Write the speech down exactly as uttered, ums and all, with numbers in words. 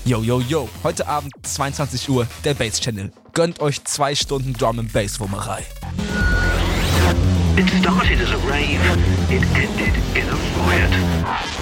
Yo, yo, yo. Heute Abend, zweiundzwanzig Uhr, der Bass Channel. Gönnt euch zwei Stunden Drum and Bass Wummerei. It started as a rave, it ended in a riot.